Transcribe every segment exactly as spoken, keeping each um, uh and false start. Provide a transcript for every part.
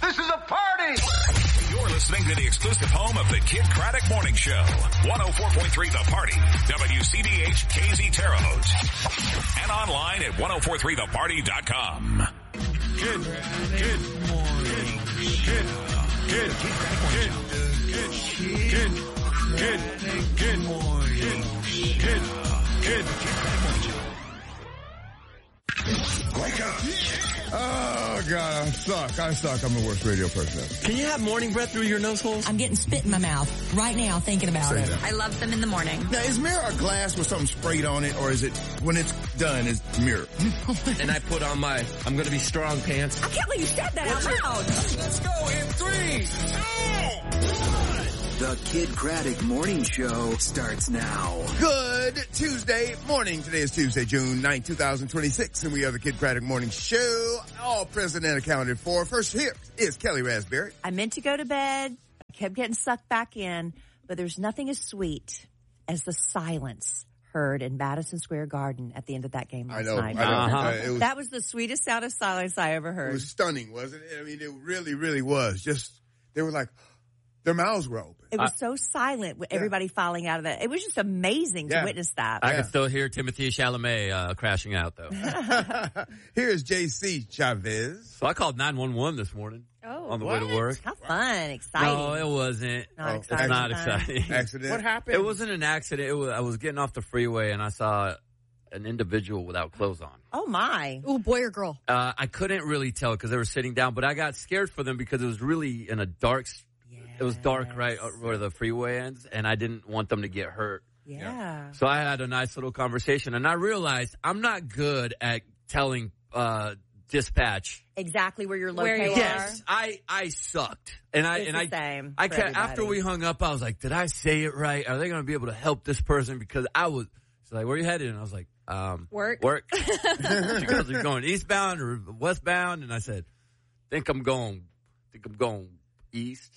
This is a party! You're listening to the exclusive home of the Kid Craddock Morning Show. one oh four point three The Party. W C D H K Z Terre Haute. And online at ten forty-three the party dot com. Good, good morning. Good, good, good, good, good, good, good morning. Good, good, good. Wake up. Oh, God, I suck. I suck. I'm the worst radio person ever. Can you have morning breath through your nose holes? I'm getting spit in my mouth right now thinking about Say it. that. I love them in the morning. Now, is mirror a glass with something sprayed on it, or is it, when it's done, is mirror? And I put on my I'm going to be strong pants. I can't believe you said that out loud. Let's go in three, two, one. The Kid Craddock Morning Show starts now. Good Tuesday morning. Today is Tuesday, June ninth, twenty twenty-six, and we are the Kid Craddock Morning Show. All present and accounted for. First here is Kelly Raspberry. I meant to go to bed. I kept getting sucked back in, but there's nothing as sweet as the silence heard in Madison Square Garden at the end of that game last I know. night. I know. Uh-huh. Uh, it was, That was the sweetest sound of silence I ever heard. it was stunning, wasn't it? I mean, it really, really was. Just, they were like, their mouths were open. It was so silent with everybody filing out of that. It was just amazing Yeah. to witness that. I Yeah. can still hear Timothy Chalamet uh, crashing out, though. Here's J C Chavez. So I called nine one one this morning Oh, on the way to work. How fun, exciting. No, it wasn't. Not Oh, exciting. It's not Fun. exciting. Accident. What happened? It wasn't an accident. It was, I was getting off the freeway and I saw an individual without clothes on. Oh, my. Ooh, boy or girl? Uh, I couldn't really tell because they were sitting down, but I got scared for them because it was really in a dark, it was dark right where the freeway ends, and I didn't want them to get hurt. Yeah. So I had a nice little conversation, and I realized I'm not good at telling uh, dispatch. Exactly where you're Where located. you Yes, I I sucked, and I It's and the I same I for kept, after everybody. we hung up, I was like, did I say it right? Are they going to be able to help this person? Because I was. She's like, where you headed? And I was like, um, Work. Work. She goes, are you going eastbound or westbound? And I said, think I'm going. Think I'm going east.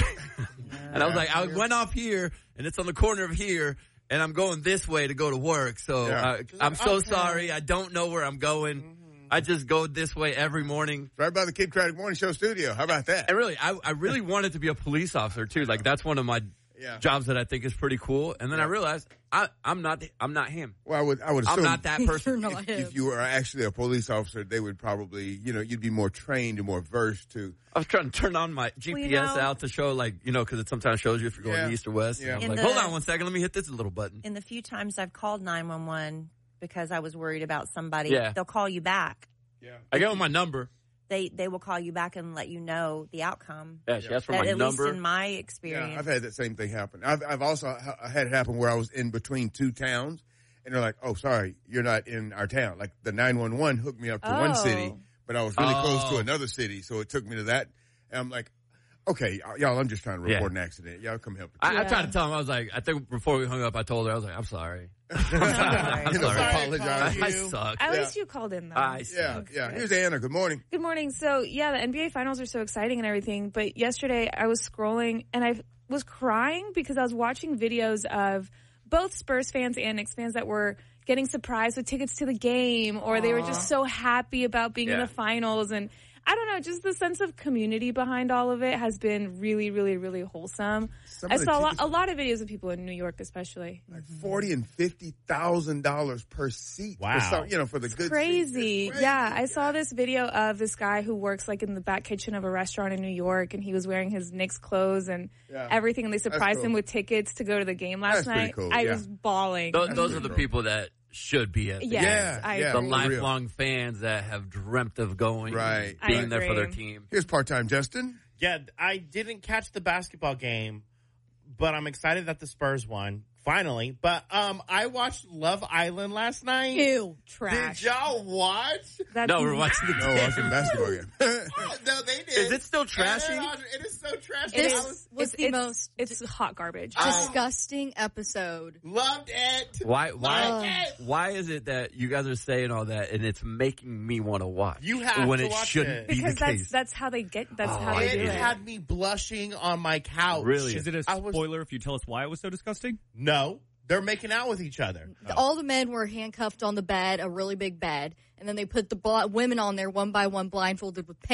And I was like, I went off here, and it's on the corner of here, and I'm going this way to go to work. So Yeah. uh, I'm so sorry. I don't know where I'm going. I just go this way every morning. Right by the Kid Craddock Morning Show studio. How about that? And really, I, I really wanted to be a police officer too. Like that's one of my Yeah. jobs that I think is pretty cool. And then I realized I, I'm not. I'm not him. Well, I would, I would I'm assume not that person. You're not if, him. if you were actually a police officer, they would probably, you know, you'd be more trained and more versed to. I was trying to turn on my G P S Well, you know- out to show, like, you know, because it sometimes shows you if you're going Yeah. east or west. Yeah. And I was In like, the- hold on one second. Let me hit this little button. In the few times I've called nine one one because I was worried about somebody, Yeah. they'll call you back. Yeah. I gave him my number. They they will call you back and let you know the outcome. Yeah, she asked for At, my at number. least in my Yeah, experience. I've had that same thing happen. I've, I've also ha- had it happen where I was in between two towns, and they're like, "Oh, sorry, you're not in our town." Like the nine one one hooked me up to one Oh. city, but I was really close to Oh. another city, so it took me to that. And I'm like, "Okay, y'all, I'm just trying to Yeah. report an accident. Y'all come help." I, I Yeah. tried to tell him. I was like, I think before we hung up, I told her, I was like, I'm sorry. I'm You know, sorry. apologize. I, I suck. At Yeah. least you called in, though. I Yeah, suck. yeah. Here's Anna. Good morning. Good morning. So, yeah, the N B A finals are so exciting and everything. But yesterday I was scrolling and I was crying because I was watching videos of both Spurs fans and Knicks fans that were getting surprised with tickets to the game, or they were just so happy about being in Yeah. the finals. And I don't know, just the sense of community behind all of it has been really, really, really wholesome. Some I of the saw a lot, tickets a lot of videos of people in New York, especially. Like forty and fifty thousand dollars per seat. Wow. For some, you know, for the good Crazy. seats. It's crazy. Yeah, I saw this video of this guy who works like in the back kitchen of a restaurant in New York, and he was wearing his Knicks clothes and Yeah. everything, and they surprised cool. him with tickets to go to the game last That's pretty night. cool, I yeah. was bawling. Those, those are pretty the cool. people that should be at the Yes, game. Yeah, I yeah. The agree. For real. lifelong fans that have dreamt of going, Right. I being there for their agree. team. Here's part-time Justin. Yeah, I didn't catch the basketball game, but I'm excited that the Spurs won finally. But um, I watched Love Island last night. Ew, trash. Did y'all watch? That's No, we're watching the No, game. watching basketball game. Oh, no, they did. Is it still trashy? And then, It is so trashy. This I was, was it's, the it's, most it's hot garbage. disgusting episode. loved it. Why? Why? Loved it. Why is it that you guys are saying all that and it's making me want to watch? You have when to it watch shouldn't it. be because the that's case. that's how they get. That's Oh, how I they It do did. it. had me blushing on my couch. Really? Is it a I was- spoiler if you tell us why it was so disgusting? No, they're making out with each other. All the men were handcuffed on the bed, a really big bed, and then they put the bl- women on there one by one, blindfolded with paint.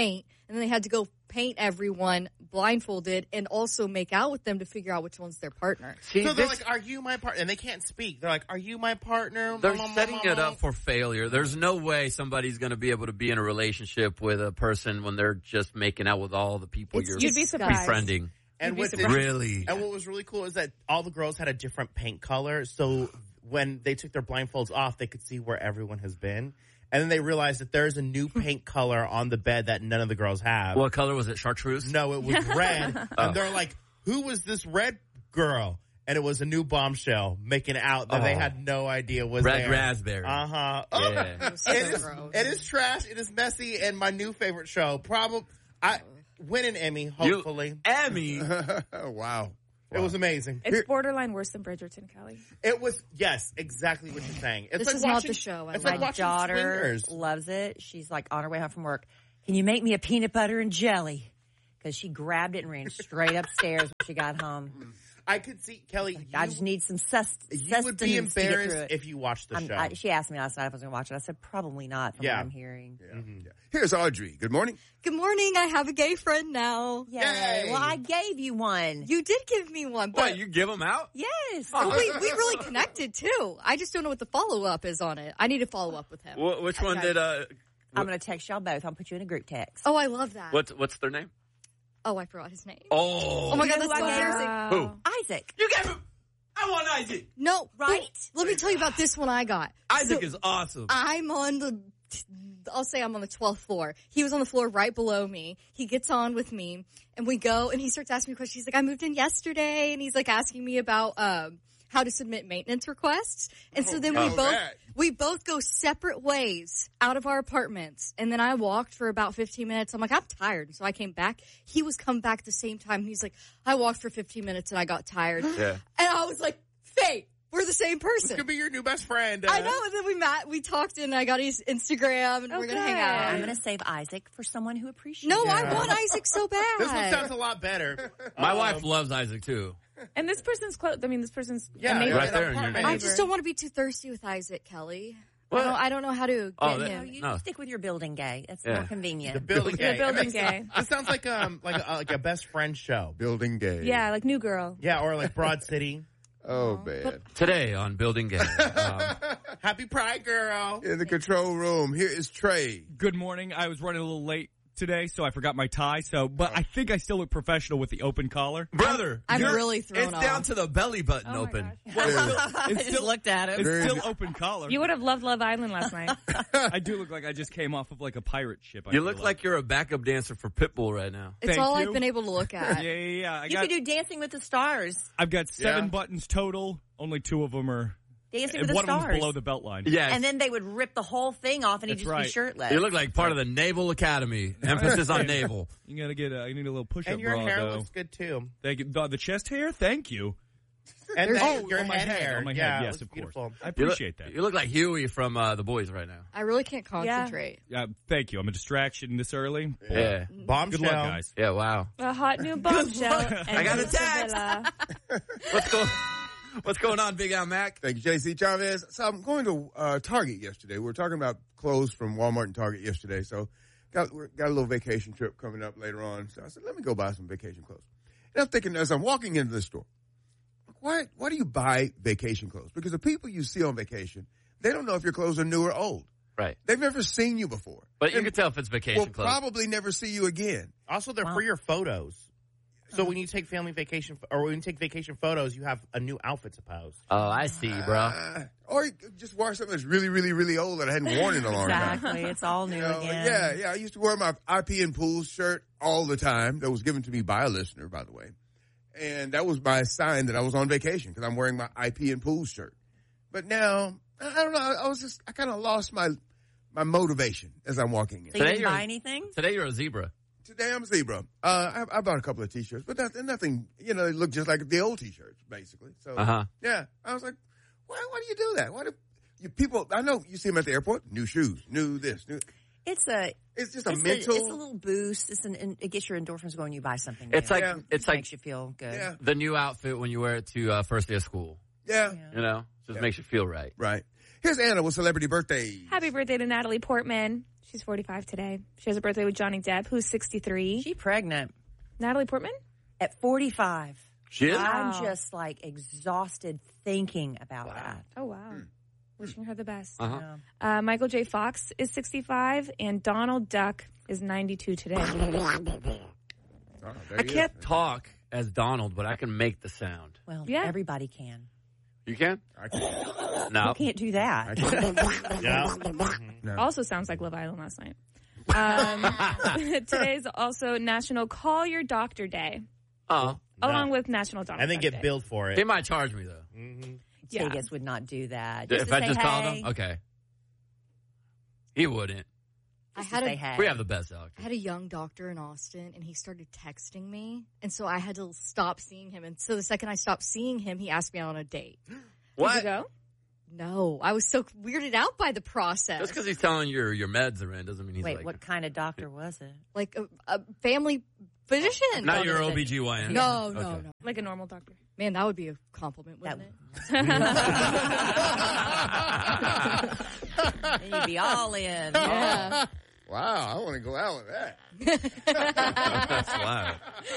and then they had to go paint everyone blindfolded and also make out with them to figure out which one's their partner. See, so they're this- like, "Are you my partner?" And they can't speak. They're like, "Are you my partner?" They're Blah, blah, setting blah, it blah. up for failure. There's no way somebody's going to be able to be in a relationship with a person when they're just making out with all the people It's you're You'd be surprised. befriending. And be what's surprised. Really? And what was really cool is that all the girls had a different paint color. So when they took their blindfolds off, they could see where everyone has been. And then they realized that there's a new paint color on the bed that none of the girls have. What color was it? Chartreuse? No, it was red. Oh. And they're like, "Who was this red girl?" And it was a new bombshell making out that they Oh. had no idea was Red there. raspberry. Uh-huh. Yeah. So It is, gross. it is trash. It is messy. And my new favorite show, probably, I win an Emmy, hopefully. You, Emmy. Wow. It was amazing. It's borderline worse than Bridgerton, Kelly. It was, yes, exactly what you're saying. It's This like is watching, not the show I It's like. like My watching daughter Swingers. loves it. She's like on her way home from work. Can you make me a peanut butter and jelly? Because she grabbed it and ran straight upstairs when she got home. I could see, Kelly, you, I just need some sus- you would be sustenance to get through embarrassed it. if you watched the I'm- show. I, she asked me last night if I was going to watch it. I said probably not from Yeah. what I'm hearing. Yeah. Yeah. Here's Audrey. Good morning. Good morning. I have a gay friend now. Yay. Yay. Well, I gave you one. You did give me one, but What, you give them out? Yes. Oh, we, we really connected too. I just don't know what the follow up is on it. I need to follow up with him. Wh- which one Okay. did, uh, I'm going to text y'all both. I'll put you in a group text. Oh, I love that. what's, what's their name? Oh, I forgot his name. Oh. Oh my God, You that's know so who I embarrassing. Who? Isaac. You gave him. I want Isaac. No, Right? but let me tell you about this one I got. Isaac So, is awesome. I'm on the, I'll say I'm on the twelfth floor. He was on the floor right below me. He gets on with me and we go and he starts asking me questions. He's like, I moved in yesterday. And he's like asking me about, um, how to submit maintenance requests. And so then we Oh, both, that. we both go separate ways out of our apartments. And then I walked for about fifteen minutes. I'm like, I'm tired. So I came back. He was coming back at the same time. He's like, I walked for fifteen minutes and I got tired. Yeah. And I was like, fate. We're the same This person. could be your new best friend. I uh, know. And then we met, we talked and I got his Instagram and Oh, we're going to good. hang out. I'm going to save Isaac for someone who appreciates No, it. I want Isaac so bad. This one sounds a lot better. My Um, wife loves Isaac, too. And this person's close. I mean, this person's Yeah, a neighbor. right there in your apartment. I neighbor. just don't want to be too thirsty with Isaac, Kelly. What? I don't, I don't know how to get Oh, that- No, him. you No. stick with your building gay. That's Yeah. more convenient. The building The gay. building It makes- gay. It sounds like um like a, like a best friend show. Building gay. Yeah, like New Girl. Yeah, or like Broad City. Oh, bad. Today on Building Gay. Um, Happy Pride, girl. In the control room, here is Trey. Good morning. I was running a little late today, so I forgot my tie. So, but I think I still look professional with the open collar. brother, I'm you're- really thrown It's off. down to the belly button Oh my open. gosh. I It's just still, looked at him. it's Very- still open collar. You would have loved Love Island last night. I do look like I just came off of like a pirate ship. I You feel look like you're a backup dancer for Pitbull right now. It's Thank all you. I've been able to look Yeah, at. yeah, yeah. I You got, could do Dancing with the Stars. I've got seven Yeah. buttons total. Only two of them are. Dancing And with one the of them's Stars. below the belt line. Yes. And then they would rip the whole thing off and he'd That's just right. be shirtless. You look like part of the Naval Academy. Emphasis on naval. You gotta get. A, I need a little push-up And your bra, hair though. looks good too. Thank you. The, the chest hair. Thank you. And There's- then Oh, your on my head, head, hair. on my head, yeah, yes, it of looks beautiful. course. I You look, appreciate that. You look like Huey from uh, The Boys right now. I really can't concentrate. Uh, thank you. I'm a distraction this early. Boy. Yeah. Bombshell. Good luck, guys. Yeah, wow. A hot new bombshell. I got a text. Villa. What's going What's going on, Big Al Mac? Thank you, J C Chavez. So I'm going to uh, Target yesterday. We were talking about clothes from Walmart and Target yesterday. So got we're- got a little vacation trip coming up later on. So I said, let me go buy some vacation clothes. And I'm thinking as I'm walking into the store, why why do you buy vacation clothes? Because the people you see on vacation, they don't know if your clothes are new or old. Right. They've never seen you before. But you And can tell if it's vacation will clothes. probably never see you again. Also, they're Wow. for your photos. So when you take family vacation, or when you take vacation photos, you have a new outfit to post. Oh, I see, bro. Uh, or you could just wear something that's really, really, really old that I hadn't worn in a long time. Exactly. It's all new You know, again. yeah, yeah. I used to wear my I P and Pools shirt all the time. That was given to me by a listener, by the way. And that was my sign that I was on vacation because I'm wearing my I P and Pools shirt. But now, I I don't know. I was just, I kind of lost my my motivation as I'm walking in. So you Today didn't you're- buy anything? Today you're a zebra. Today I'm zebra. Uh, I, I bought a couple of T-shirts, but that's nothing. You know, they look just like the old T-shirts, basically. So, Uh-huh. yeah, I was like, why? Why do you do that? Why do you people? I know you see them at the airport. New shoes, new this, new. It's a It's just a it's, mental. a, it's a little boost. It's an it gets your endorphins going. You buy something. It's new. like Yeah. it's It like makes you feel good. yeah, the new outfit when you wear it to uh, first day of school. yeah, Yeah. You know, just Yeah. makes you feel right. right. Here's Anna with celebrity birthday. Happy birthday to Natalie Portman. She's forty-five today. She has a birthday with Johnny Depp, who's sixty-three. She pregnant. Natalie Portman? At forty-five. She is? I'm Wow. just like exhausted thinking about that. Oh, wow. Wishing her the best. Uh-huh. Uh, Michael J. Fox is sixty-five, and Donald Duck is ninety-two today. Oh, there I he can't is. talk as Donald, but I can make the sound. Well, Yeah. everybody can. You can? I can't. No. You can't do that. I can't. Yeah. No. Also sounds like Love Island last night. Um, today's also National Call Your Doctor Day, Oh. along with National Donald And then Duck get Day. billed for He it. might charge me, though. Mm-hmm. Yeah. Tegas would not do that. if to I say just called hey. him? Okay. He wouldn't. I Just to had say a hey. We have the best I doctor. had a young doctor in Austin, and he started texting me, and so I had to stop seeing him. And so the second I stopped seeing him, he asked me out on a date. Did you What? go? No, I was so weirded out by the process. Just because he's telling you your meds are in doesn't mean he's Wait, like... what kind of doctor was it? like a, a family physician. Not your O B G Y N. No, no, Okay. no. Like a normal doctor. Man, that would be a compliment, wouldn't That- it? Then you'd be all in. Yeah. Wow, I want to go out with that. That's wild.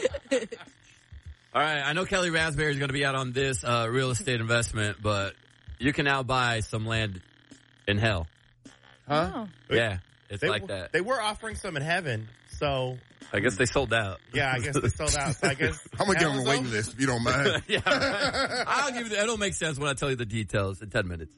All right, I know Kelly Raspberry is going to be out on this uh, real estate investment, but you can now buy some land in hell. Huh? Oh. Yeah, it's They, like w- that. they were offering some in heaven, so I guess they sold out. yeah, I guess they sold out. So I guess I'm going to give hell him a is waiting open. list if you don't mind. Yeah, right. I'll give you. It'll make sense when I tell you the details in ten minutes.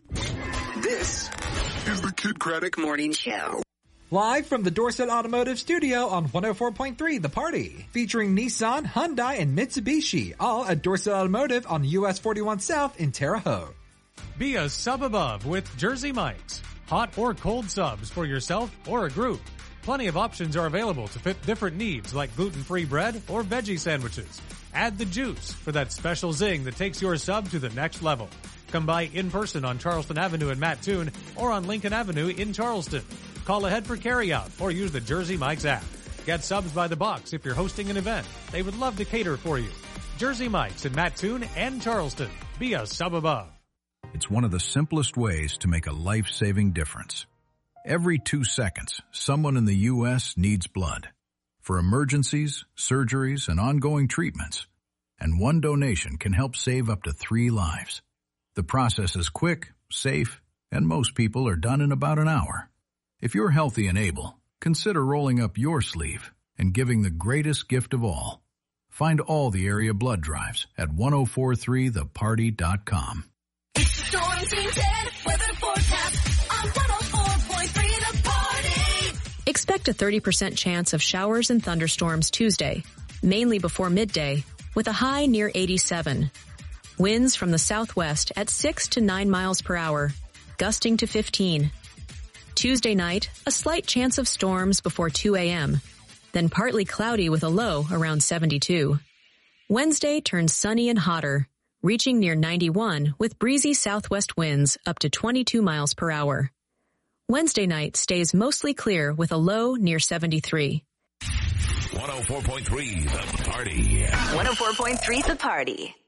This is the Kid Craddock Morning Show. Live from the Dorset Automotive Studio on one oh four point three The Party. Featuring Nissan, Hyundai, and Mitsubishi. All at Dorset Automotive on U S forty-one South in Terre Haute. Be a sub above with Jersey Mike's. Hot or cold subs for yourself or a group. Plenty of options are available to fit different needs like gluten-free bread or veggie sandwiches. Add the juice for that special zing that takes your sub to the next level. Come by in person on Charleston Avenue in Mattoon or on Lincoln Avenue in Charleston. Call ahead for carryout or use the Jersey Mike's app. Get subs by the box if you're hosting an event. They would love to cater for you. Jersey Mike's in Mattoon and Charleston. Be a sub above. It's one of the simplest ways to make a life-saving difference. Every two seconds, someone in the U S needs blood for emergencies, surgeries, and ongoing treatments. And one donation can help save up to three lives. The process is quick, safe, and most people are done in about an hour. If you're healthy and able, consider rolling up your sleeve and giving the greatest gift of all. Find all the area blood drives at ten forty-three the party dot com. Storm Team ten weather forecast on one oh four point three The Party. Expect a thirty percent chance of showers and thunderstorms Tuesday, mainly before midday, with a high near eighty-seven. Winds from the southwest at six to nine miles per hour, gusting to fifteen. Tuesday night, a slight chance of storms before two a.m., then partly cloudy with a low around seventy-two. Wednesday turns sunny and hotter, reaching near ninety-one with breezy southwest winds up to twenty-two miles per hour. Wednesday night stays mostly clear with a low near seventy-three. one oh four point three The Party. one oh four point three The Party.